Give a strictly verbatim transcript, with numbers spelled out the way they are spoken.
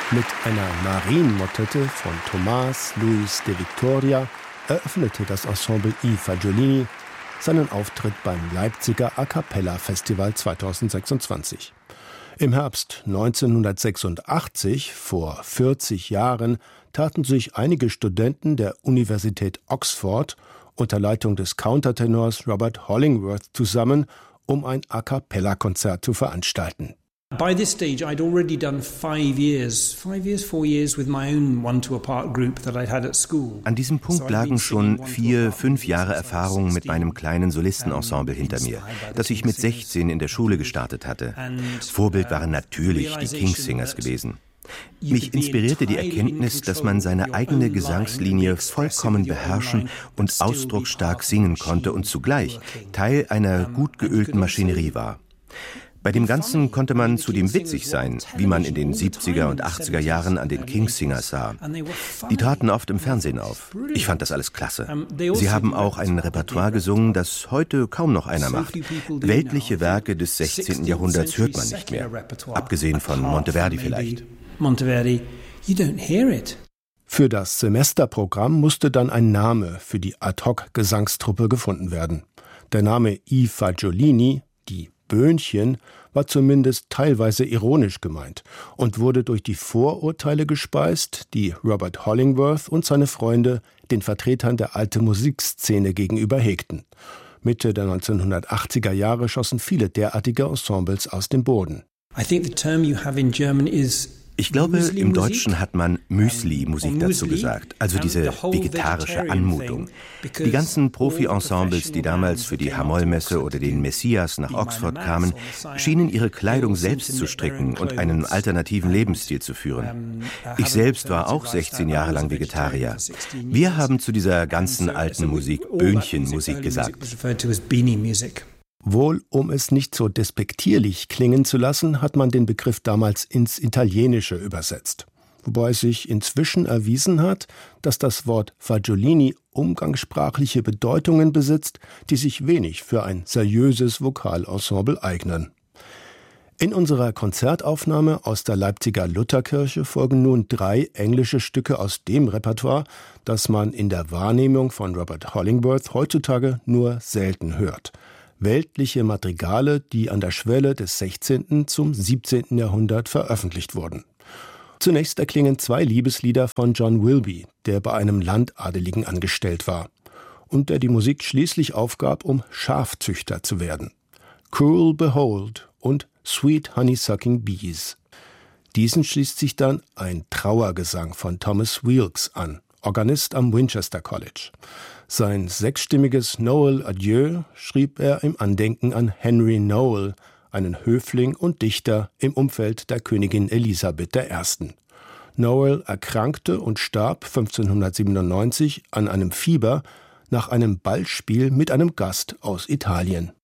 Mit einer Marienmotette von Tomás Luis de Victoria eröffnete das Ensemble I Fagiolini seinen Auftritt beim Leipziger A Cappella Festival zweitausendsechsundzwanzig. Im Herbst neunzehnhundertsechsundachtzig, vor vierzig Jahren, taten sich einige Studenten der Universität Oxford unter Leitung des Countertenors Robert Hollingworth zusammen, um ein A Cappella-Konzert zu veranstalten. By this stage, I'd already done five years, five years, four years with my own one-to-a-part group that I'd had at school. An diesem Punkt lagen schon vier, fünf Jahre Erfahrung mit meinem kleinen Solistenensemble hinter mir, das ich mit sechzehn in der Schule gestartet hatte. Vorbild waren natürlich die Kingsingers gewesen. Mich inspirierte die Erkenntnis, dass man seine eigene Gesangslinie vollkommen beherrschen und ausdrucksstark singen konnte und zugleich Teil einer gut geölten Maschinerie war. Bei dem Ganzen konnte man zudem witzig sein, wie man in den siebziger und achtziger Jahren an den Kingsingers sah. Die traten oft im Fernsehen auf. Ich fand das alles klasse. Sie haben auch ein Repertoire gesungen, das heute kaum noch einer macht. Weltliche Werke des sechzehnten Jahrhunderts hört man nicht mehr. Abgesehen von Monteverdi vielleicht. Monteverdi, you don't hear it. Für das Semesterprogramm musste dann ein Name für die Ad-hoc-Gesangstruppe gefunden werden. Der Name I Fagiolini, die Böhnchen, war zumindest teilweise ironisch gemeint und wurde durch die Vorurteile gespeist, die Robert Hollingworth und seine Freunde den Vertretern der alten Musikszene gegenüber hegten. Mitte der neunzehnhundertachtziger Jahre schossen viele derartige Ensembles aus dem Boden. I think the term you have in German is Ich glaube, im Deutschen hat man Müsli-Musik dazu gesagt, also diese vegetarische Anmutung. Die ganzen Profi-Ensembles, die damals für die Hamollmesse oder den Messias nach Oxford kamen, schienen ihre Kleidung selbst zu stricken und einen alternativen Lebensstil zu führen. Ich selbst war auch sechzehn Jahre lang Vegetarier. Wir haben zu dieser ganzen alten Musik Böhnchenmusik gesagt. Wohl, um es nicht so despektierlich klingen zu lassen, hat man den Begriff damals ins Italienische übersetzt. Wobei sich inzwischen erwiesen hat, dass das Wort Fagiolini umgangssprachliche Bedeutungen besitzt, die sich wenig für ein seriöses Vokalensemble eignen. In unserer Konzertaufnahme aus der Leipziger Lutherkirche folgen nun drei englische Stücke aus dem Repertoire, das man in der Wahrnehmung von Robert Hollingworth heutzutage nur selten hört. Weltliche Madrigale, die an der Schwelle des sechzehnten zum siebzehnten Jahrhundert veröffentlicht wurden. Zunächst erklingen zwei Liebeslieder von John Wilby, der bei einem Landadeligen angestellt war und der die Musik schließlich aufgab, um Schafzüchter zu werden. Cruel Behold und Sweet Honeysucking Bees. Diesen schließt sich dann ein Trauergesang von Thomas Weelkes an, Organist am Winchester College. Sein sechsstimmiges Noel Adieu schrieb er im Andenken an Henry Noel, einen Höfling und Dichter im Umfeld der Königin Elisabeth der Ersten. Noel erkrankte und starb fünfzehnhundertsiebenundneunzig an einem Fieber nach einem Ballspiel mit einem Gast aus Italien.